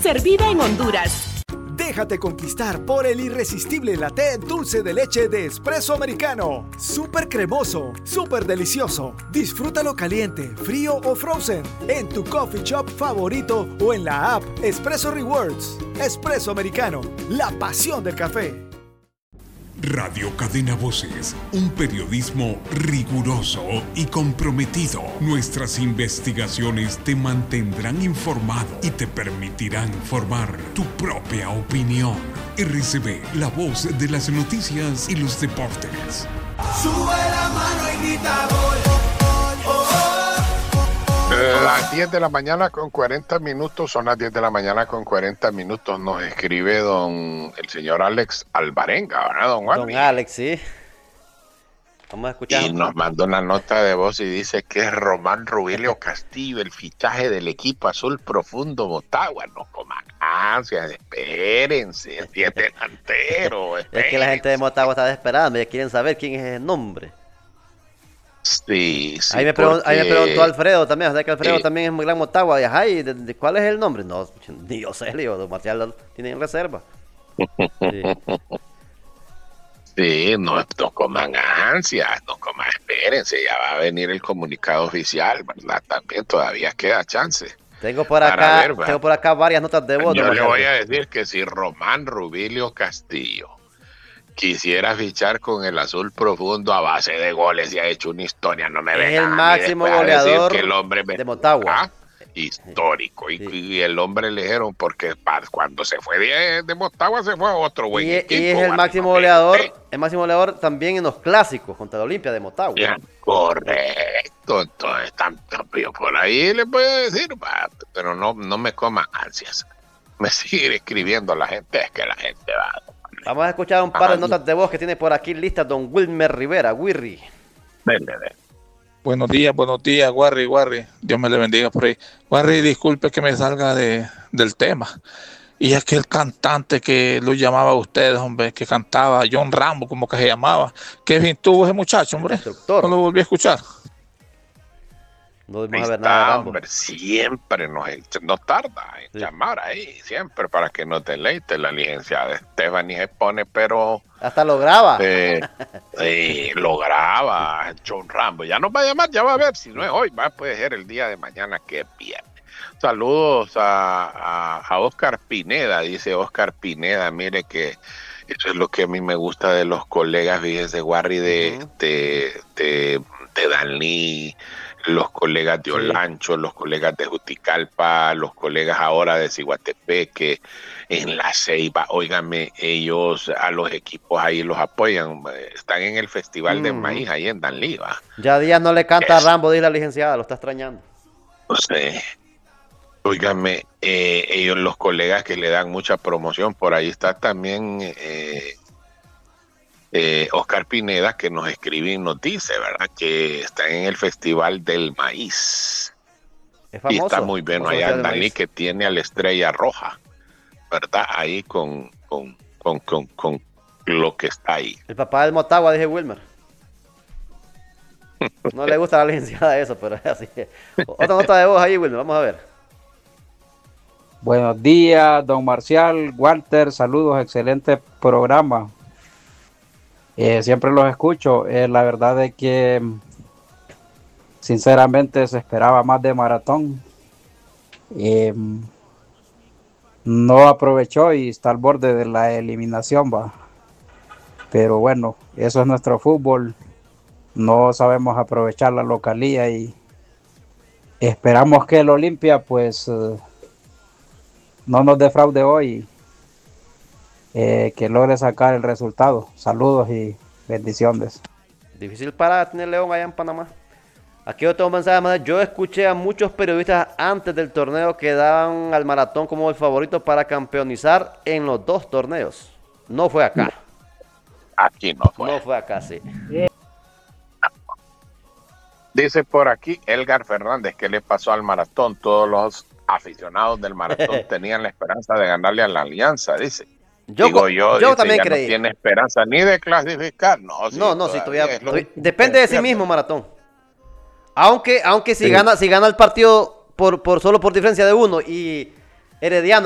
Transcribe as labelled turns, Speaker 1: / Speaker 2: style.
Speaker 1: servida en Honduras.
Speaker 2: Déjate conquistar por el irresistible latte dulce de leche de Espresso Americano. Súper cremoso, súper delicioso. Disfrútalo caliente, frío o frozen en tu coffee shop favorito o en la app Espresso Rewards. Espresso Americano, la pasión del café.
Speaker 3: Radio Cadena Voces, un periodismo riguroso y comprometido. Nuestras investigaciones te mantendrán informado y te permitirán formar tu propia opinión. RCB, la voz de las noticias y los deportes.
Speaker 4: Sube la mano y grita gol.
Speaker 5: Las 10 de la mañana con 40 minutos, son las 10 de la mañana con 40 minutos, nos escribe el señor Alex Alvarenga, ¿verdad, don Juan?
Speaker 6: Don Alex, sí. Vamos a escuchar.
Speaker 5: Y nos mandó una nota de voz y dice que es Román Rubilio Castillo, el fichaje del equipo azul profundo Motagua. No coman ansias, espérense, el 10 delantero.
Speaker 6: Es que la gente de Motagua está esperando, ya quieren saber quién es el nombre.
Speaker 5: Sí,
Speaker 6: ahí me preguntó Alfredo también, o sea que Alfredo también es muy gran Motagua. Y ajá, ¿de cuál es el nombre? No, ni yo sé, don Marcial tiene en reserva.
Speaker 5: Sí, no coman ansias, no coman, espérense, ya va a venir el comunicado oficial, ¿verdad? También todavía queda chance.
Speaker 6: Tengo por acá varias notas de voz.
Speaker 5: Yo le voy a decir que si Román Rubilio Castillo quisiera fichar con el azul profundo a base de goles y ha hecho una historia, no me vengan
Speaker 6: el máximo goleador
Speaker 5: que el hombre
Speaker 6: de Motagua.
Speaker 5: Histórico, y el hombre le dijeron porque cuando se fue de Motagua se fue a otro buen equipo.
Speaker 6: Y es el máximo goleador también en los clásicos contra la Olimpia de Motagua.
Speaker 5: Ya, correcto, entonces yo por ahí le voy a decir, pero no me coman ansias. Me sigue escribiendo la gente, es que la gente va.
Speaker 6: Vamos a escuchar un par de notas de voz que tiene por aquí listas don Wilmer Rivera, Wirri.
Speaker 5: Dele.
Speaker 7: Buenos días, Warri. Dios me le bendiga por ahí. Warri, disculpe que me salga del tema. Y es que el cantante que lo llamaba a ustedes, hombre, que cantaba, John Rambo, como que se llamaba. Qué bien tuvo ese muchacho, hombre. No lo volví a escuchar.
Speaker 6: No debemos ver nada de Rambo.
Speaker 5: Hombre, siempre no tarda en llamar ahí, siempre para que nos deleite. La licenciada Stephanie se pone, pero
Speaker 6: hasta lo graba.
Speaker 5: Sí, lo graba John Rambo. Ya nos va a llamar, ya va a ver, si no es hoy, puede ser el día de mañana que es viernes. Saludos a Oscar Pineda, dice Oscar Pineda, mire que eso es lo que a mí me gusta de los colegas, fíjese, Warri, de Danlí, los colegas de Olancho, los colegas de Juticalpa, los colegas ahora de Ciguatepeque, en La Ceiba, óigame, ellos a los equipos ahí los apoyan, están en el Festival de Maíz ahí en Danlí, ¿va?
Speaker 6: Ya Díaz no le canta a Rambo, dice la licenciada, lo está extrañando.
Speaker 5: No sé, óigame, ellos, los colegas que le dan mucha promoción, por ahí está también Oscar Pineda, que nos escribe y nos dice, ¿verdad? Que está en el Festival del Maíz.
Speaker 6: Es famoso,
Speaker 5: y está muy bueno allá en Dalí, que tiene a la Estrella Roja, ¿verdad? Ahí con lo que está ahí.
Speaker 6: El papá del Motagua, dije Wilmer. No le gusta a la licenciada eso, pero es así. Otra nota de voz ahí, Wilmer, vamos a ver.
Speaker 8: Buenos días, don Marcial, Walter, saludos, excelente programa. Siempre los escucho. La verdad es que sinceramente se esperaba más de Maratón. No aprovechó y está al borde de la eliminación, va. Pero bueno, eso es nuestro fútbol. No sabemos aprovechar la localía y esperamos que el Olimpia pues no nos defraude hoy. Que logre sacar el resultado. Saludos y bendiciones.
Speaker 6: Difícil para tener León allá en Panamá. Aquí otro mensaje más. Yo escuché a muchos periodistas antes del torneo que daban al Maratón como el favorito para campeonizar en los dos torneos. No fue acá.
Speaker 5: Aquí no fue.
Speaker 6: No fue acá, sí.
Speaker 5: Dice por aquí Elgar Fernández, ¿qué le pasó al Maratón? Todos los aficionados del Maratón tenían la esperanza de ganarle a la Alianza, dice.
Speaker 6: Yo
Speaker 5: dice,
Speaker 6: también
Speaker 5: ya
Speaker 6: creí.
Speaker 5: No tiene esperanza ni de clasificar. No, sí,
Speaker 6: todavía depende de sí mismo, Maratón. Aunque si gana el partido solo por diferencia de uno y Herediano